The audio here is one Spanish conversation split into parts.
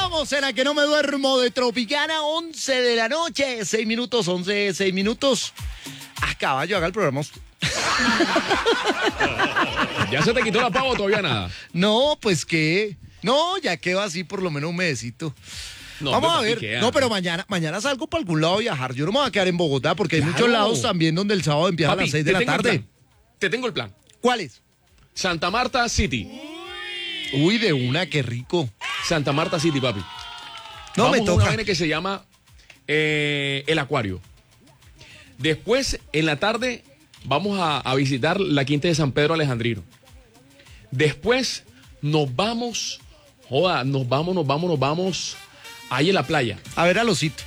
Continuamos en La que no me duermo de Tropicana, 11 de la noche, 6 minutos, 11, 6 minutos. Ah, caballo, haga el programa usted. ¿Ya se te quitó la pava o todavía nada? No, pues qué. No, ya quedó así por lo menos un mesito. No, Vamos a pero ver. queda. No, pero mañana salgo para algún lado a viajar. Yo no me voy a quedar en Bogotá porque hay Claro. muchos lados también donde el sábado empieza a Papi, las 6 de te la tengo el tarde. plan. Te tengo el plan. ¿Cuáles? Santa Marta City. Uy, de una, qué rico. Santa Marta City, papi. No, Vamos me a una toca. vaina que se llama el Acuario. Después, en la tarde, vamos a visitar la quinta de San Pedro Alejandrino. Después, nos vamos ahí en la playa. A ver, al osito.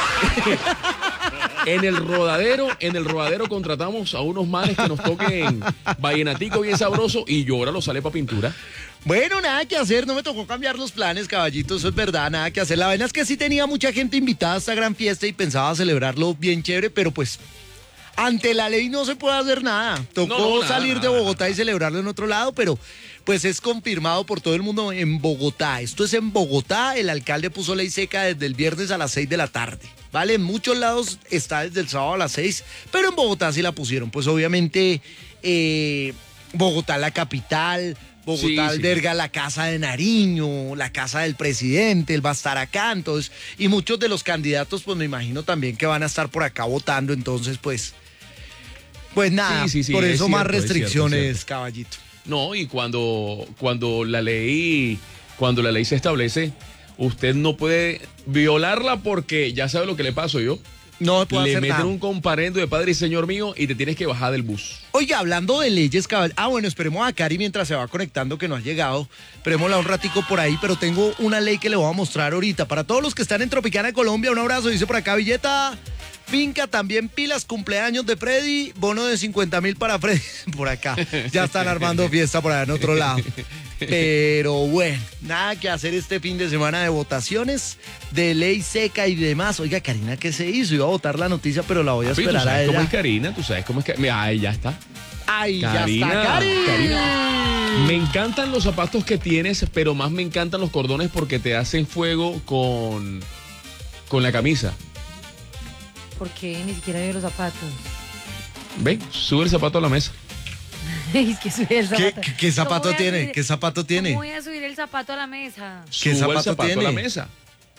En el rodadero contratamos a unos manes que nos toquen vallenatico bien sabroso y llora lo sale para pintura. Bueno, nada que hacer, no me tocó cambiar los planes, caballito, eso es verdad, nada que hacer. La vaina es que sí tenía mucha gente invitada a esta gran fiesta y pensaba celebrarlo bien chévere, pero pues ante la ley no se puede hacer nada. Tocó salir de Bogotá y celebrarlo en otro lado, pero pues es confirmado por todo el mundo en Bogotá. Esto es en Bogotá, el alcalde puso ley seca desde el viernes a las 6 de la tarde. Vale, en muchos lados está desde el sábado a las 6, pero en Bogotá sí la pusieron. Pues obviamente Bogotá la capital. Bogotá Sí. alberga la casa de Nariño, la casa del presidente, él va a estar acá, entonces, y muchos de los candidatos, pues me imagino también que van a estar por acá votando, entonces, pues nada, Sí, por es eso más cierto, es restricciones, cierto. caballito. No, y cuando la ley se establece, usted no puede violarla porque ya sabe lo que le pasó yo. No se puede Le hacer meten nada. un comparendo de padre y señor mío y te tienes que bajar del bus. Oiga, hablando de leyes, caballito. Ah, bueno, esperemos a Cari mientras se va conectando, que no ha llegado. Esperémosla un ratico por ahí, pero tengo una ley que le voy a mostrar ahorita. Para todos los que están en Tropicana, Colombia, un abrazo. Dice por acá, Villeta, finca, también pilas, cumpleaños de Freddy, bono de 50,000 para Freddy. Por acá, ya están armando fiesta por allá en otro lado. Pero bueno, nada que hacer este fin de semana de votaciones, de ley seca y demás. Oiga, Karina, ¿qué se hizo? Iba a votar la noticia, pero la voy a Papi, esperar ¿tú a sabes cómo es ella. Karina? ¿Tú sabes cómo es Karina? Mira, ahí ya está. ¡Ay, Karina, ya está, Cari! Karina. Me encantan los zapatos que tienes, pero más me encantan los cordones porque te hacen fuego con la camisa. ¿Por qué? Ni siquiera veo los zapatos. Ven, sube el zapato a la mesa. Es que subí el zapato. ¿Qué zapato ¿Cómo voy a tiene? subir- ¿Qué zapato tiene? ¿Cómo voy a subir el zapato a la mesa? ¿Qué Suba el zapato zapato tiene? a la mesa.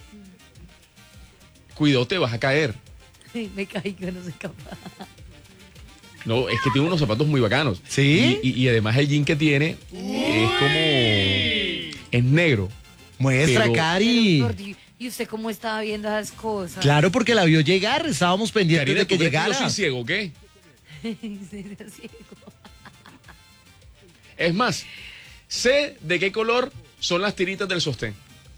Cuidado, te vas a caer. Me caigo, no soy capaz. No, es que tiene unos zapatos muy bacanos. ¿Sí? Y además el jean que tiene es como... Es negro. Muestra, Pero- Cari. Por Dios, ¿y usted cómo estaba viendo esas cosas? Claro, porque la vio llegar, estábamos pendientes Karina, de que ¿tú crees llegara. yo soy ciego, ¿qué? Sí. Es más, sé de qué color son las tiritas del sostén.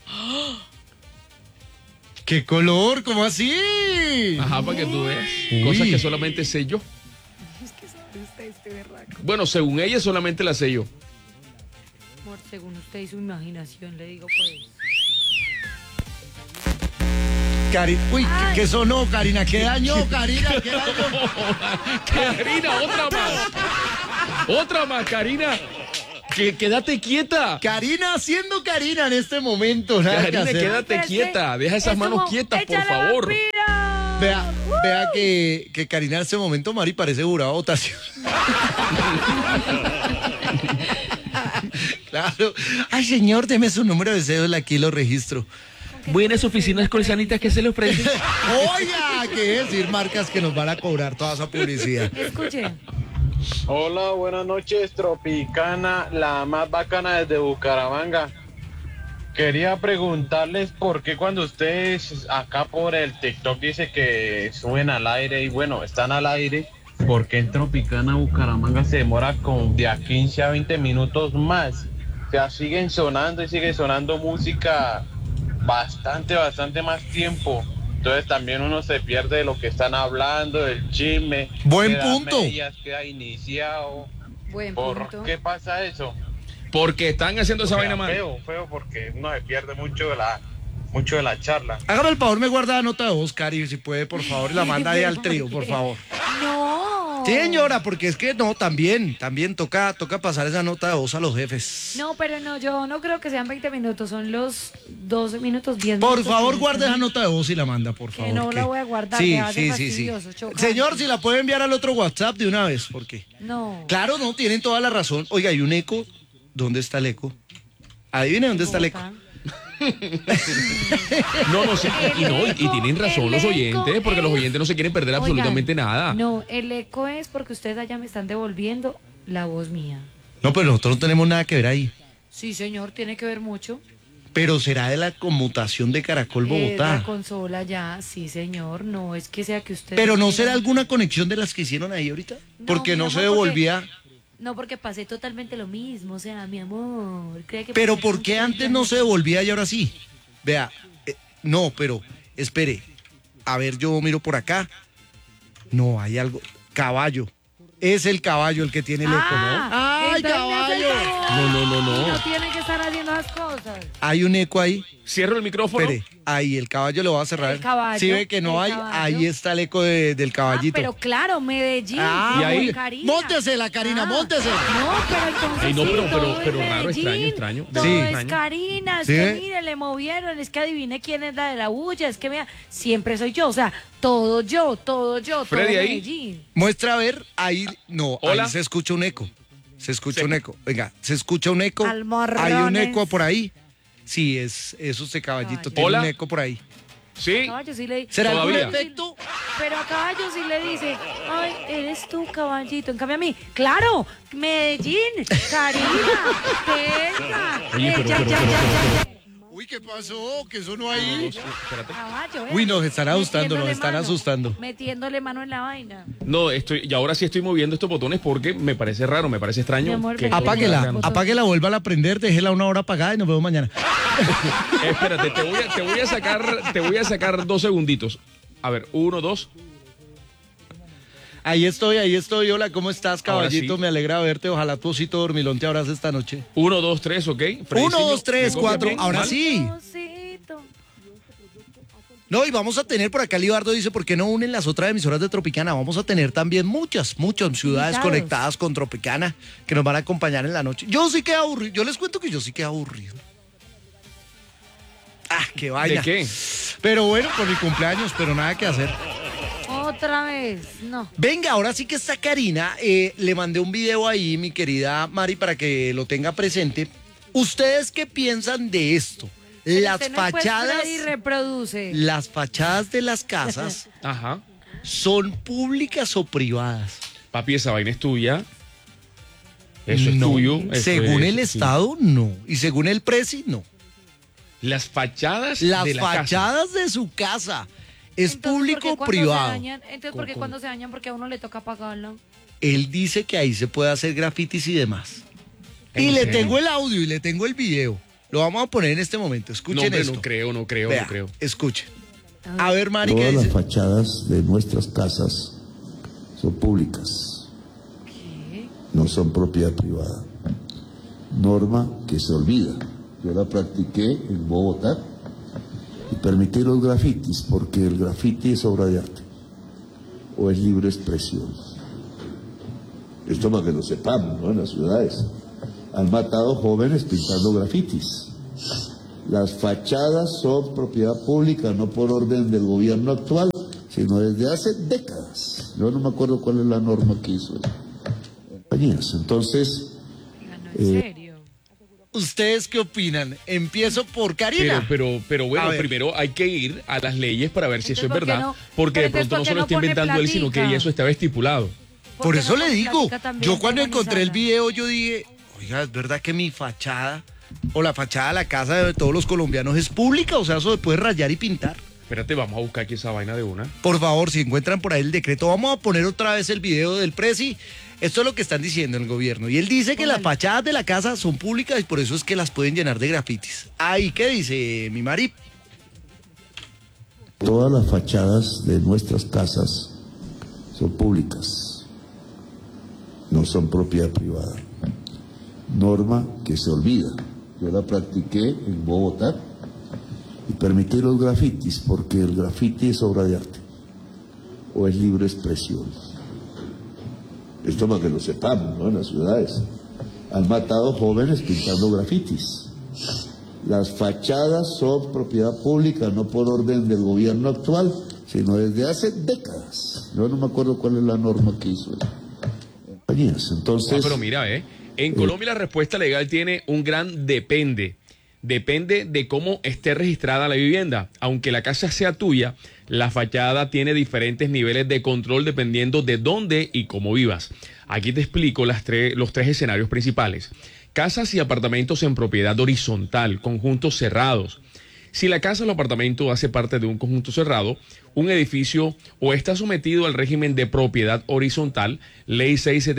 ¿Qué color? ¿Cómo así? Ajá, para que tú veas. Uy. Cosas que solamente sé yo. Es que sabe usted este berraco. Bueno, según ella solamente las sé yo. Amor, según usted y su imaginación, le digo pues. Uy, Ay. ¿qué sonó, Karina? ¿Qué dañó, Karina? ¿Qué dañó? Karina, otra más. Otra más, Karina. Quédate quieta. Karina haciendo Karina en este momento. Nada que Karina, hacer. quédate Pero es quieta. que Deja esas es manos como, quietas, por ¡échale, favor. vampira! Vea que Karina en este momento, Mari, parece jurado de votación. Claro. Ay, señor, deme su número de cédula, aquí lo registro. Buenas oficinas colsanitas que se le ofrecen. Oiga, ¿qué decir marcas que nos van a cobrar toda esa publicidad? Escuche. Hola, buenas noches, Tropicana, la más bacana desde Bucaramanga. Quería preguntarles por qué cuando ustedes acá por el TikTok dice que suben al aire y bueno, están al aire, ¿por qué en Tropicana Bucaramanga se demora con de a 15 a 20 minutos más? O sea, siguen sonando y sigue sonando música bastante más tiempo. Entonces también uno se pierde de lo que están hablando, del chisme. Buen queda punto. medias, queda iniciado. Buen ¿Por punto. qué pasa eso? Porque están haciendo esa vaina mal. Feo, porque uno se pierde mucho de la charla. Hágame el favor, me guarda la nota de voz, Cari, si puede, por favor, y la manda ahí al trío, por favor. No, No. Sí, señora, porque es que no, también toca pasar esa nota de voz a los jefes. No, pero no, yo no creo que sean 20 minutos, son los 12 minutos, 10 Por minutos. favor, que- guarde esa nota de voz y la manda, por Que favor. no la voy a guardar, Sí, me hace sí, sí, fastidioso, sí. chocante. Señor, si la puede enviar al otro WhatsApp de una vez, porque... No. Claro, no, tienen toda la razón. Oiga, hay un eco. ¿Dónde está el eco? Adivine dónde está el eco. Bogotá. No, sí, y tienen razón los El oyentes, eco porque los es- oyentes no se quieren perder Oigan, absolutamente nada. No, el eco es porque ustedes allá me están devolviendo la voz mía. No, pero nosotros no tenemos nada que ver ahí. Sí, señor, tiene que ver mucho. Pero será de la conmutación de Caracol La Bogotá. consola ya, sí, señor. No es que sea que usted. Pero no será alguna conexión de las que hicieron ahí ahorita. Porque mi no amor, se devolvía. No, porque pasé totalmente lo mismo. O sea, mi amor. ¿cree que Pero pasé ¿por qué mucho antes tiempo? no se devolvía y ahora sí? Vea, no, pero espere. A ver, yo miro por acá. No, hay algo. Caballo. Es el caballo el que tiene el eco, ¿no? ¡Ay, entonces me hace el caballo! favor. No. No tiene que estar haciendo las cosas. Hay un eco ahí. Cierro el micrófono. Espere, ahí el caballo lo va a cerrar. El caballo, Si ve que no el hay, caballo. ahí está el eco del caballito. Pero claro, Medellín. Ah, ¿Y ahí? con Karina. Móntesela, Karina, móntesela. No, pero entonces. Ay, no, sí, pero todo es raro, Medellín, extraño. Todo Sí. es Karina. Es ¿Sí? que mire, le movieron. Es que adiviné quién es la de la bulla. Es que vea, siempre soy yo. O sea, todo yo. Freddy, todo ahí. Medellín. Muestra a ver, ahí, no, Hola. ahí se escucha un eco. Se escucha un eco. Venga, se escucha un eco. Almorrones. Hay un eco por ahí. Sí, es usted, caballito. Caballo. Tiene Hola. un eco por ahí. Sí. Caballo sí le ¿Será algún Todavía. efecto? Pero a caballo sí le dice, ay, eres tú, caballito. En cambio a mí, claro, Medellín, Karina, tenga. Oye, pero- Ya. Uy, ¿qué pasó? ¿Qué sonó ahí? Caballo, Uy, nos están asustando, nos Metiéndole están mano, asustando. Metiéndole mano en la vaina. No, y ahora sí estoy moviendo estos botones porque me parece raro, me parece extraño. Mi amor, que- ven, Apáguela, Botón. apáguela, vuélvala a prender, déjela una hora apagada y nos vemos mañana. Espérate, te voy a sacar 2 segunditos. A ver, 1, 2. Ahí estoy. Hola, ¿cómo estás, Ahora caballito? sí. Me alegra verte. Ojalá tu osito dormilón te abrace esta noche. 1, 2, 3, ¿ok? 1, 2, 3, ¿me copias 4. bien? Ahora ¿Mal? sí. Osito. No, y vamos a tener por acá, Libardo dice, ¿por qué no unen las otras emisoras de Tropicana? Vamos a tener también muchas ciudades Invitados. conectadas con Tropicana que nos van a acompañar en la noche. Yo sí que aburrido, yo les cuento que yo sí que aburrido. Ah, qué vaina. ¿De qué? Pero bueno, por mi cumpleaños, pero nada que hacer. Otra vez, no. Venga, ahora sí que está Karina. Le mandé un video ahí, mi querida Mari, para que lo tenga presente. ¿Ustedes qué piensan de esto? Las Usted no es, pues, fachadas, Freddy reproduce. las fachadas de las casas Ajá. son públicas o privadas. Papi, esa vaina es tuya. Eso es No, tuyo. eso según es- el sí. Estado, no. Y según el presi, no. Las fachadas Las de la casa. fachadas de su casa. ¿Es Entonces, público ¿por o qué cuando se privado? dañan? Entonces, ¿por qué cuando se dañan? Porque a uno le toca pagarla. Él dice que ahí se puede hacer grafitis y demás. ¿En Y le serio? tengo el audio y le tengo el video. Lo vamos a poner en este momento. No, Escuchen hombre, esto. no creo. Vea, No creo. escuchen. A ver, Mari, ¿qué Todas las dice? fachadas de nuestras casas son públicas, no son propiedad privada. Norma que se olvida. Yo la practiqué en Bogotá y permití los grafitis porque el grafiti es obra de arte o es libre expresión. Esto para que lo sepamos, ¿no? En las ciudades han matado jóvenes pintando grafitis. Las fachadas son propiedad pública, no por orden del gobierno actual, sino desde hace décadas. Yo no me acuerdo cuál es la norma que hizo las compañías. Entonces, Díganos, en serio. ¿Ustedes qué opinan? Empiezo por Karina. Pero A bueno, ver. primero hay que ir a las leyes para ver si eso es Entonces, ¿por qué verdad. no? Porque Pero de pronto no entonces, se lo ¿por qué está no pone inventando él, sino que platica? eso estaba estipulado. Por ¿Por qué eso no le con digo, plática también yo cuando encontré el organizada? video, yo dije, oiga, ¿es verdad que mi fachada o la fachada de la casa de todos los colombianos es pública? O sea, eso se puede rayar y pintar. Espérate, vamos a buscar aquí esa vaina de una. Por favor, si encuentran por ahí el decreto, vamos a poner otra vez el video del presi. Esto es lo que están diciendo el gobierno. Y él dice que las Póngale. fachadas de la casa son públicas y por eso es que las pueden llenar de grafitis. Ay, ¿qué dice mi Mari? todas las fachadas de nuestras casas son públicas, no son propiedad privada. Norma que se olvida. Yo la practiqué en Bogotá y permití los grafitis porque el grafiti es obra de arte o es libre expresión. Esto para que lo sepamos, ¿no? En las ciudades. Han matado jóvenes pintando grafitis. Las fachadas son propiedad pública, no por orden del gobierno actual, sino desde hace décadas. Yo no me acuerdo cuál es la norma que hizo las compañías. Entonces, pero mira, en Colombia la respuesta legal tiene un gran depende. Depende de cómo esté registrada la vivienda. Aunque la casa sea tuya, la fachada tiene diferentes niveles de control dependiendo de dónde y cómo vivas. Aquí te explico los tres escenarios principales. Casas y apartamentos en propiedad horizontal, conjuntos cerrados. Si la casa o el apartamento hace parte de un conjunto cerrado, un edificio o está sometido al régimen de propiedad horizontal, Ley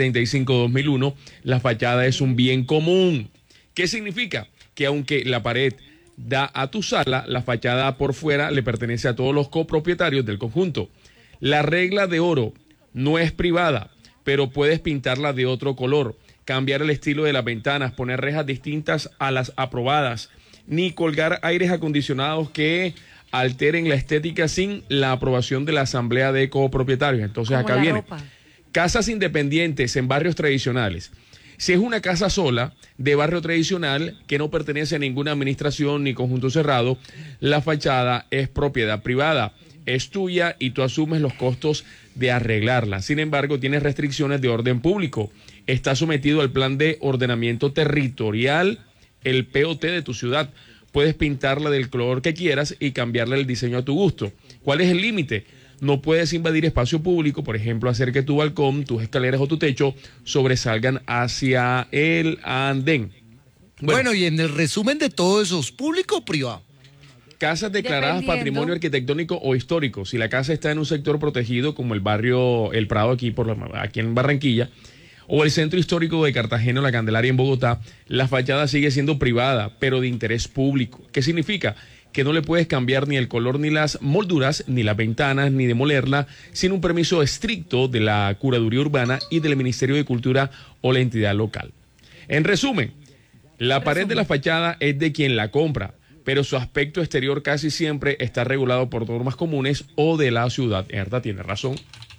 675/2001, la fachada es un bien común. ¿Qué significa? Que aunque la pared da a tu sala, la fachada por fuera le pertenece a todos los copropietarios del conjunto. La regla de oro no es privada, pero puedes pintarla de otro color, cambiar el estilo de las ventanas, poner rejas distintas a las aprobadas, ni colgar aires acondicionados que alteren la estética sin la aprobación de la asamblea de copropietarios. Entonces acá viene. Casas independientes en barrios tradicionales. Si es una casa sola, de barrio tradicional, que no pertenece a ninguna administración ni conjunto cerrado, la fachada es propiedad privada, es tuya y tú asumes los costos de arreglarla. Sin embargo, tienes restricciones de orden público. Está sometido al plan de ordenamiento territorial, el POT de tu ciudad. Puedes pintarla del color que quieras y cambiarle el diseño a tu gusto. ¿Cuál es el límite? No puedes invadir espacio público, por ejemplo, hacer que tu balcón, tus escaleras o tu techo sobresalgan hacia el andén. Bueno, y en el resumen de todo eso, ¿es público o privado? Casas declaradas patrimonio arquitectónico o histórico. Si la casa está en un sector protegido, como el barrio El Prado aquí en Barranquilla, o el centro histórico de Cartagena o La Candelaria en Bogotá, la fachada sigue siendo privada, pero de interés público. ¿Qué significa? Que no le puedes cambiar ni el color, ni las molduras, ni las ventanas, ni demolerla, sin un permiso estricto de la Curaduría Urbana y del Ministerio de Cultura o la entidad local. En resumen, la pared de la fachada es de quien la compra, pero su aspecto exterior casi siempre está regulado por normas comunes o de la ciudad. Herta tiene razón.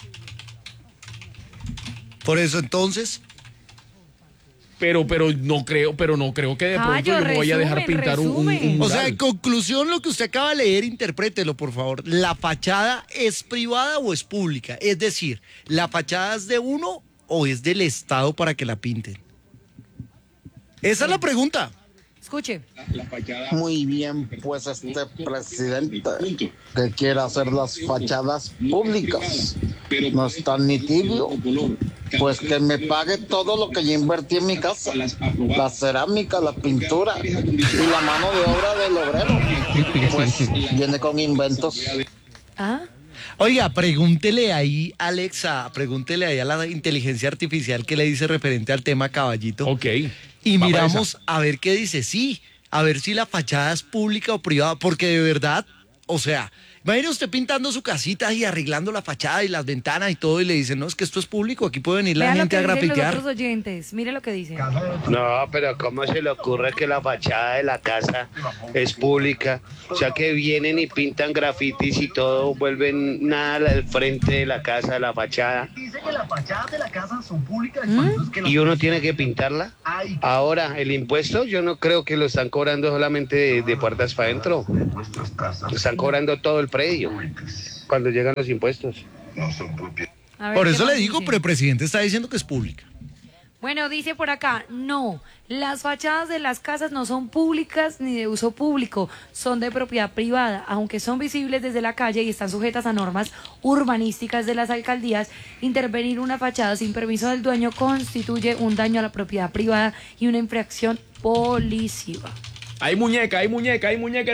Por eso entonces... Pero no creo que de pronto yo me voy a dejar pintar un O sea, mural. en conclusión, lo que usted acaba de leer, interprételo, por favor. ¿La fachada es privada o es pública? Es decir, ¿la fachada es de uno o es del Estado para que la pinten? Esa es la pregunta. Escuche. Muy bien, pues presidente que quiere hacer las fachadas públicas no está ni tibio, pues que me pague todo lo que yo invertí en mi casa, la cerámica, la pintura y la mano de obra del obrero, pues viene con inventos. Oiga, pregúntele ahí, Alexa, pregúntele ahí a la inteligencia artificial que le dice referente al tema Caballito. Ok. Y miramos a ver qué dice. Sí, a ver si la fachada es pública o privada, porque de verdad, o sea, imagine usted pintando su casita y arreglando la fachada y las ventanas y todo y le dicen, no, es que esto es público, aquí puede venir la gente a grafitear. Los otros oyentes, mire lo que dicen. No, pero ¿cómo se le ocurre que la fachada de la casa es pública? O sea, que vienen y pintan grafitis y todo, vuelven nada al frente de la casa, de la fachada. Dice que las fachadas de la casa son públicas. ¿Y uno tiene que pintarla? Ahora, el impuesto yo no creo que lo están cobrando solamente de puertas para adentro. Lo están cobrando todo el predio cuando llegan los impuestos. Por eso le digo, pero el presidente está diciendo que es pública. Bueno, dice por acá, no, las fachadas de las casas no son públicas ni de uso público, son de propiedad privada, aunque son visibles desde la calle y están sujetas a normas urbanísticas de las alcaldías. Intervenir una fachada sin permiso del dueño constituye un daño a la propiedad privada y una infracción policiva. Hay muñeca.